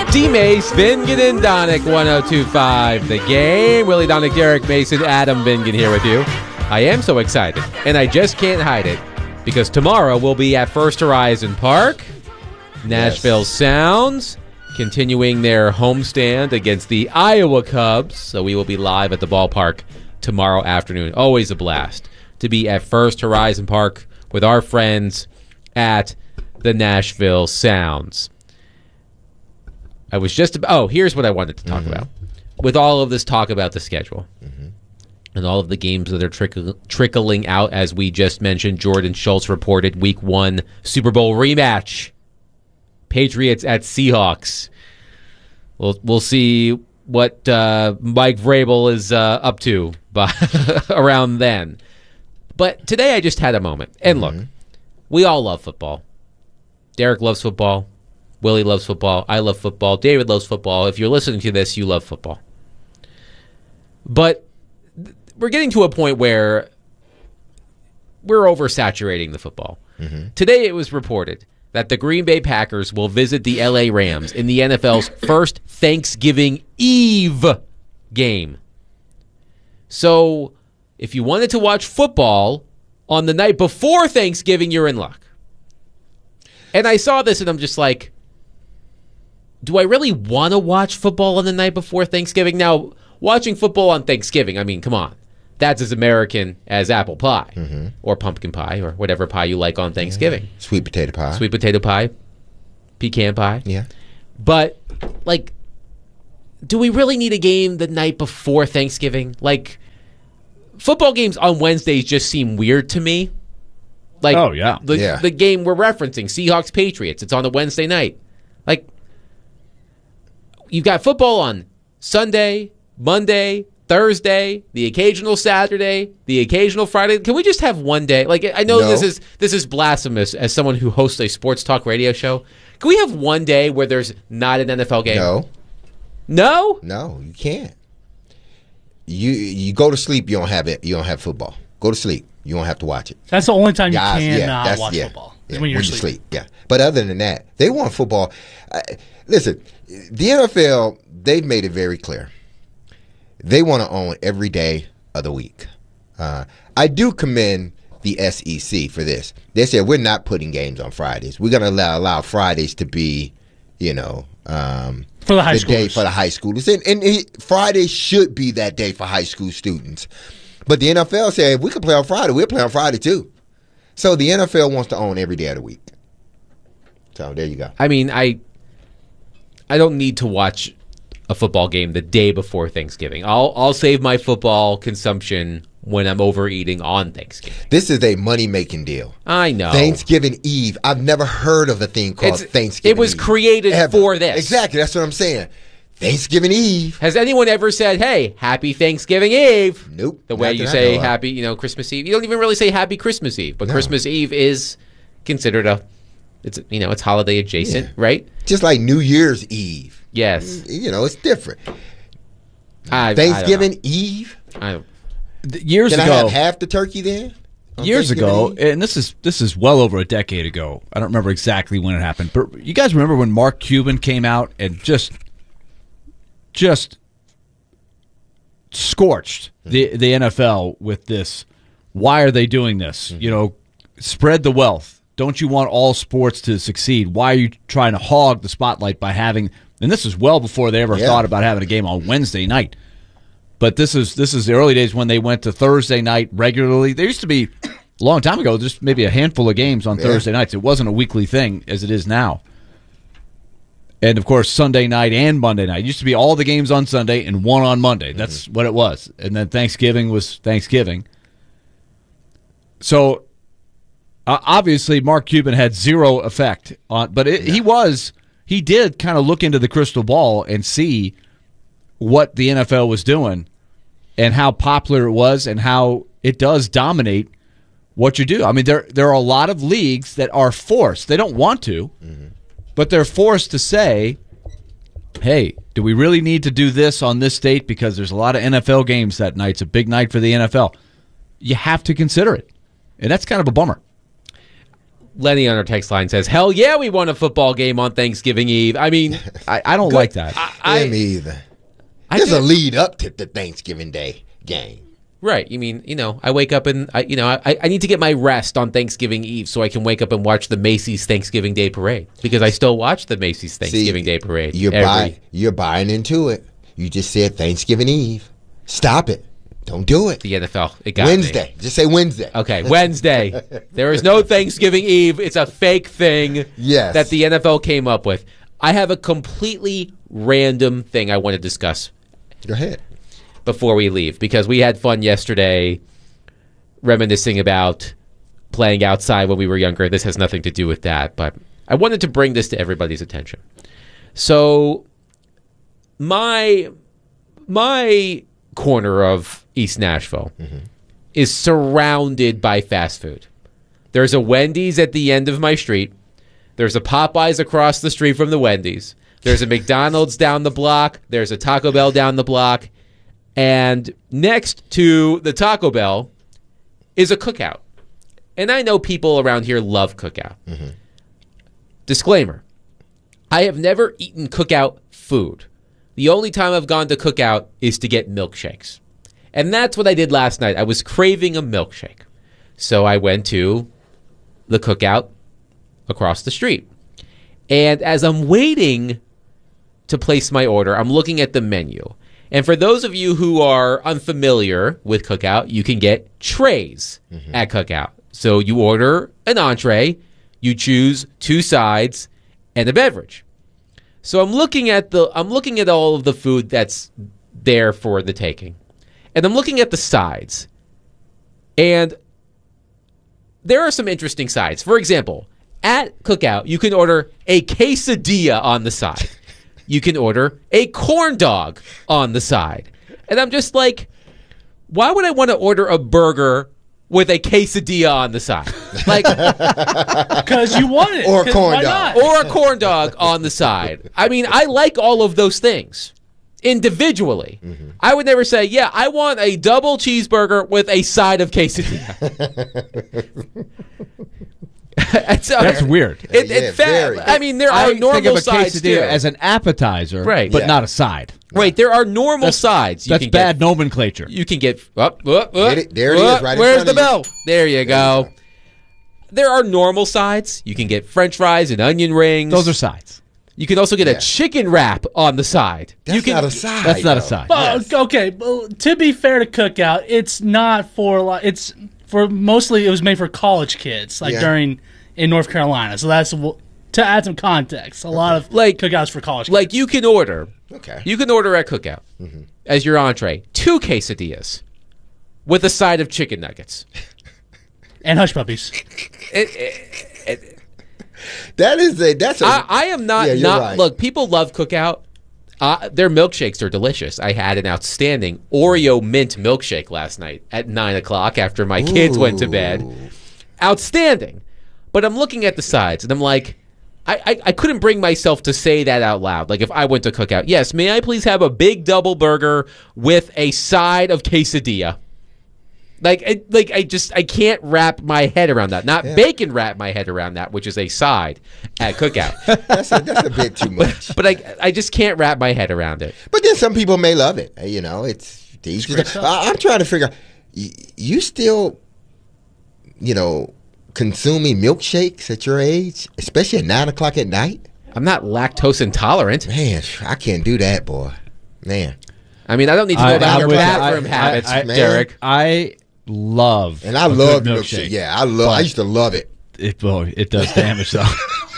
D-Mace, Vingan and Donick, 102.5 The Game. Willie Donick, Derek Mason, Adam Vingan here with you. I am so excited, and I just can't hide it, because tomorrow we'll be at First Horizon Park. Nashville Sounds continuing their homestand against the Iowa Cubs. So we will be live at the ballpark tomorrow afternoon. Always a blast to be at First Horizon Park with our friends at the Nashville Sounds. I was just here's what I wanted to talk about. With all of this talk about the schedule and all of the games that are trickling out, as we just mentioned, Jordan Schultz reported Week 1 Super Bowl rematch. Patriots at Seahawks. We'll see what Mike Vrabel is up to around then. But today I just had a moment. And look, we all love football. Derek loves football. Willie loves football. I love football. David loves football. If you're listening to this, you love football. But we're getting to a point where we're oversaturating the football. Today it was reported that the Green Bay Packers will visit the LA Rams in the NFL's first Thanksgiving Eve game. So if you wanted to watch football on the night before Thanksgiving, you're in luck. And I saw this and I'm just like, do I really want to watch football on the night before Thanksgiving? Now, watching football on Thanksgiving, I mean, come on. That's as American as apple pie or pumpkin pie or whatever pie you like on Thanksgiving. Sweet potato pie. Sweet potato pie. Pecan pie. Yeah. But, like, do we really need a game the night before Thanksgiving? Like, football games on Wednesdays just seem weird to me. Like, the game we're referencing, Seahawks-Patriots, it's on a Wednesday night. Like, you've got football on Sunday, Monday, Thursday, the occasional Saturday, the occasional Friday. Can we just have one day? Like, I know this is blasphemous as someone who hosts a sports talk radio show. Can we have one day where there's not an NFL game? No? No, you can't. You go to sleep, you don't have it. You don't have football. Go to sleep. You don't have to watch it. That's the only time you can watch football. Yeah, when you're asleep. Yeah. But other than that, they want football. Listen, the NFL, they've made it very clear. They want to own every day of the week. I do commend the SEC for this. They said, we're not putting games on Fridays. We're going to allow Fridays to be, for the high schoolers. Day for the high schoolers. And Friday should be that day for high school students. But the NFL said, if we can play on Friday, we'll play on Friday too. So the NFL wants to own every day of the week. So there you go. I mean, I don't need to watch a football game the day before Thanksgiving. I'll save my football consumption when I'm overeating on Thanksgiving. This is a money-making deal. I know. Thanksgiving Eve. I've never heard of a thing called Thanksgiving It was Eve. created for this. Exactly. That's what I'm saying. Thanksgiving Eve. Has anyone ever said, hey, happy Thanksgiving Eve? Nope. The way you say happy, Christmas Eve. You don't even really say happy Christmas Eve, but Christmas Eve is considered it's holiday adjacent, right? Just like New Year's Eve. Yes. It's different. Thanksgiving Eve? Years ago. Can I have half the turkey then? Years ago, and this is well over a decade ago. I don't remember exactly when it happened, but you guys remember when Mark Cuban came out and just scorched the NFL with this? Why are they doing this? Spread the wealth. Don't you want all sports to succeed? Why are you trying to hog the spotlight by having? And this is well before they ever thought about having a game on Wednesday night. But this is the early days when they went to Thursday night regularly. There used to be a long time ago just maybe a handful of games on Thursday nights. It wasn't a weekly thing as it is now. And, of course, Sunday night and Monday night. It used to be all the games on Sunday and one on Monday. That's what it was. And then Thanksgiving was Thanksgiving. So, obviously, Mark Cuban had zero effect on. But he did kind of look into the crystal ball and see what the NFL was doing and how popular it was and how it does dominate what you do. I mean, there are a lot of leagues that are forced. They don't want to. But they're forced to say, hey, do we really need to do this on this date because there's a lot of NFL games that night. It's a big night for the NFL. You have to consider it. And that's kind of a bummer. Lenny on our text line says, "Hell yeah, we won a football game on Thanksgiving Eve." I mean, I don't like that. Me either. There's a lead up to the Thanksgiving Day game. Right. You mean, I wake up and, I need to get my rest on Thanksgiving Eve so I can wake up and watch the Macy's Thanksgiving Day Parade. Because I still watch the Macy's Thanksgiving Day Parade. You're buying into it. You just said Thanksgiving Eve. Stop it. Don't do it. The NFL. It got Wednesday. Me. Just say Wednesday. Okay, Wednesday. There is no Thanksgiving Eve. It's a fake thing that the NFL came up with. I have a completely random thing I want to discuss. Go ahead. Before we leave, because we had fun yesterday reminiscing about playing outside when we were younger. This has nothing to do with that, but I wanted to bring this to everybody's attention. So my corner of East Nashville is surrounded by fast food. There's a Wendy's at the end of my street. There's a Popeyes across the street from the Wendy's. There's a McDonald's down the block. There's a Taco Bell down the block. And next to the Taco Bell is a Cookout. And I know people around here love Cookout. Disclaimer. I have never eaten Cookout food. The only time I've gone to Cookout is to get milkshakes. And that's what I did last night. I was craving a milkshake. So I went to the Cookout across the street. And as I'm waiting to place my order, I'm looking at the menu. And for those of you who are unfamiliar with Cookout, you can get trays at Cookout. So you order an entree, you choose 2 sides and a beverage. So I'm looking at all of the food that's there for the taking. And I'm looking at the sides. And there are some interesting sides. For example, at Cookout, you can order a quesadilla on the side. You can order a corn dog on the side. And I'm just like, why would I want to order a burger with a quesadilla on the side? Like, because you want it. Or a corn dog. Or a corn dog on the side. I mean, I like all of those things individually. I would never say, yeah, I want a double cheeseburger with a side of quesadilla. That's weird. I mean, there are normal sides too. As an appetizer, right? But not a side. Right. There are normal sides. That's bad nomenclature. You can get there it is. Right. Where's the bell? There you go. There are normal sides. You can get French fries and onion rings. Those are sides. You can also get a chicken wrap on the side. That's not a side. That's not a side. Well, okay, to be fair to Cookout, it's not for it's for mostly it was made for college kids, like in North Carolina. So that's to add some context. A lot of Cookouts for college kids. Like you can order. Okay. You can order at Cookout as your entree 2 quesadillas with a side of chicken nuggets and hush puppies. I am not right. Look, people love Cookout. Their milkshakes are delicious. I had an outstanding Oreo mint milkshake last night at 9 o'clock after my kids went to bed. Outstanding. But I'm looking at the sides, and I'm like, I couldn't bring myself to say that out loud. Like, if I went to Cookout, yes, may I please have a big double burger with a side of quesadilla? I can't wrap my head around that. Not bacon wrap my head around that, which is a side at Cookout. That's a bit too much. But I just can't wrap my head around it. But then some people may love it. You know, it's I'm trying to figure out, you still, consuming milkshakes at your age, especially at 9 o'clock at night? I'm not lactose intolerant. Man, I can't do that, boy. Man. I mean, I don't need to know about your bathroom habits, Derek. I love and I love milkshake. Yeah, I used to love it. It does damage though.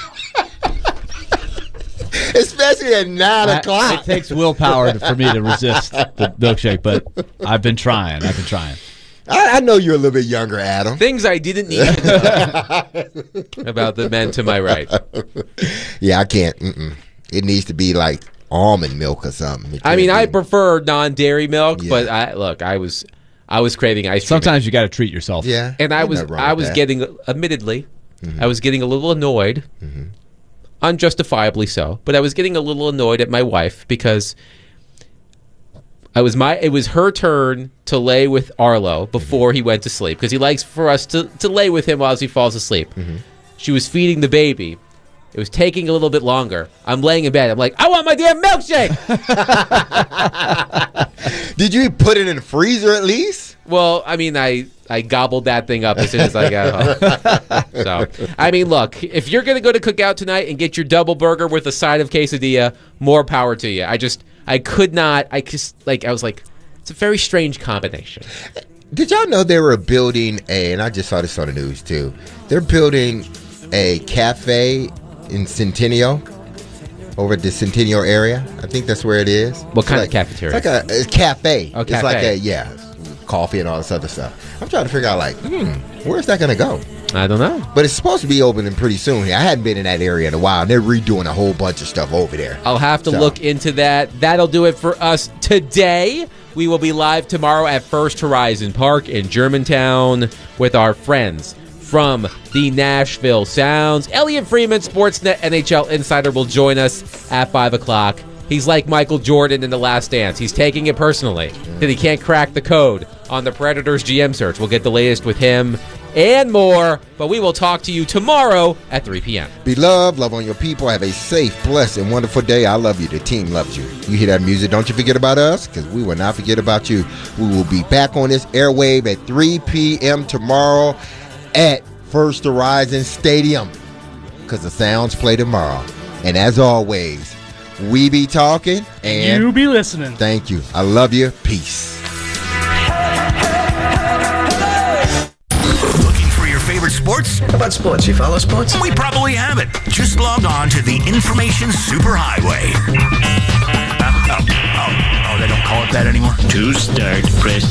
Especially at 9 o'clock. It takes willpower for me to resist the milkshake, but I've been trying. I know you're a little bit younger, Adam. Things I didn't need to know about the men to my right. Yeah, I can't. It needs to be like almond milk or something. I mean, I prefer non-dairy milk, but I was craving ice cream. Sometimes you got to treat yourself. Yeah, and I was getting, admittedly, I was getting a little annoyed, unjustifiably so. But I was getting a little annoyed at my wife because it was her turn to lay with Arlo before he went to sleep because he likes for us to lay with him while he falls asleep. She was feeding the baby. It was taking a little bit longer. I'm laying in bed. I'm like, I want my damn milkshake. Did you put it in the freezer at least? Well, I mean, I gobbled that thing up as soon as I got home. So, I mean, look, if you're going to go to Cookout tonight and get your double burger with a side of quesadilla, more power to you. I was like, it's a very strange combination. Did y'all know they were building and I just saw this on the news too, they're building a cafe in Centennial, over at the Centennial area. I think that's where it is. What kind of cafeteria? It's like a cafe. Oh, it's like coffee and all this other stuff. I'm trying to figure out, like, where's that going to go? I don't know. But it's supposed to be opening pretty soon. I hadn't been in that area in a while, and they're redoing a whole bunch of stuff over there. I'll have to look into that. That'll do it for us today. We will be live tomorrow at First Horizon Park in Germantown with our friends from the Nashville Sounds. Elliot Freeman, Sportsnet NHL Insider, will join us at 5 o'clock. He's like Michael Jordan in The Last Dance. He's taking it personally that he can't crack the code on the Predators GM search. We'll get the latest with him and more, but we will talk to you tomorrow at 3 p.m. Be loved, love on your people. Have a safe, blessed, and wonderful day. I love you. The team loves you. You hear that music, don't you forget about us, because we will not forget about you. We will be back on this airwave at 3 p.m. tomorrow at First Horizon Stadium, because the Sounds play tomorrow. And as always, we be talking and you be listening. Thank you. I love you. Peace. Looking for your favorite sports? How about sports? You follow sports? We probably have it. Just log on to the Information Superhighway. Oh, they don't call it that anymore? To start, press